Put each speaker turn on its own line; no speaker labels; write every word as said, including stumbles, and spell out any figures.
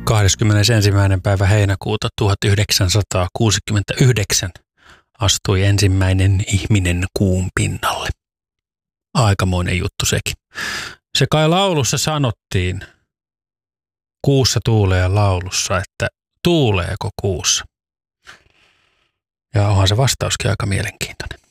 kahdeskymmenesensimmäinen päivä heinäkuuta tuhatyhdeksänsataakuusikymmentäyhdeksän astui ensimmäinen ihminen kuun pinnalle. Aikamoinen juttu sekin. Se kai laulussa sanottiin, kuussa tuulee laulussa, että tuuleeko kuussa? Ja onhan se vastauskin aika mielenkiintoinen.